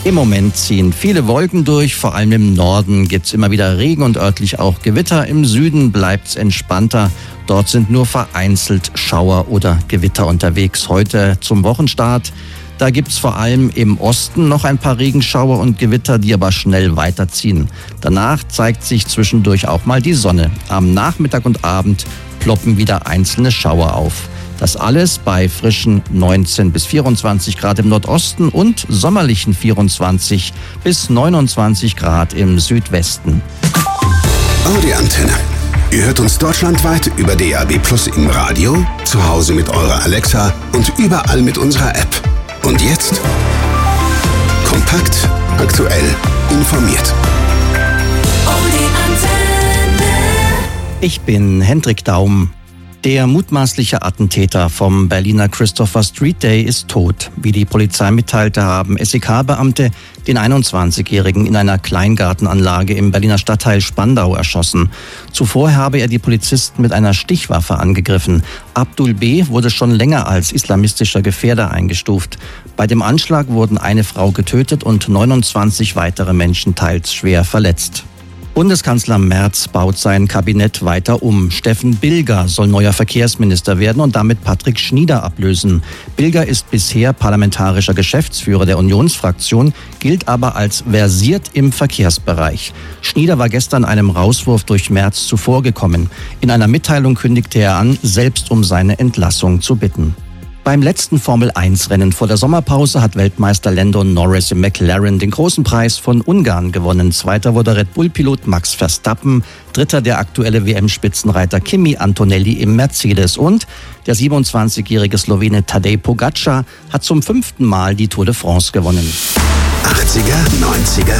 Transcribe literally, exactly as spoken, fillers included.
Im Moment ziehen viele Wolken durch, vor allem im Norden gibt's immer wieder Regen und örtlich auch Gewitter. Im Süden bleibt's entspannter. Dort sind nur vereinzelt Schauer oder Gewitter unterwegs. Heute zum Wochenstart. Da gibt's vor allem im Osten noch ein paar Regenschauer und Gewitter, die aber schnell weiterziehen. Danach zeigt sich zwischendurch auch mal die Sonne. Am Nachmittag und Abend ploppen wieder einzelne Schauer auf. Das alles bei frischen neunzehn bis vierundzwanzig Grad im Nordosten und sommerlichen vierundzwanzig bis neunundzwanzig Grad im Südwesten. Audi Antenne. Ihr hört uns deutschlandweit über D A B Plus im Radio, zu Hause mit eurer Alexa und überall mit unserer App. Und jetzt kompakt, aktuell, informiert. Audi Antenne. Ich bin Hendrik Daum. Der mutmaßliche Attentäter vom Berliner Christopher Street Day ist tot. Wie die Polizei mitteilte, haben S E K-Beamte den einundzwanzigjährigen in einer Kleingartenanlage im Berliner Stadtteil Spandau erschossen. Zuvor habe er die Polizisten mit einer Stichwaffe angegriffen. Abdul B. wurde schon länger als islamistischer Gefährder eingestuft. Bei dem Anschlag wurden eine Frau getötet und neunundzwanzig weitere Menschen teils schwer verletzt. Bundeskanzler Merz baut sein Kabinett weiter um. Steffen Bilger soll neuer Verkehrsminister werden und damit Patrick Schnieder ablösen. Bilger ist bisher parlamentarischer Geschäftsführer der Unionsfraktion, gilt aber als versiert im Verkehrsbereich. Schnieder war gestern einem Rauswurf durch Merz zuvorgekommen. In einer Mitteilung kündigte er an, selbst um seine Entlassung zu bitten. Beim letzten Formel eins Rennen vor der Sommerpause hat Weltmeister Lando Norris im McLaren den großen Preis von Ungarn gewonnen. Zweiter wurde Red Bull-Pilot Max Verstappen, dritter der aktuelle W M-Spitzenreiter Kimi Antonelli im Mercedes und der siebenundzwanzigjährige Slowene Tadej Pogačar hat zum fünften Mal die Tour de France gewonnen. achtziger, neunziger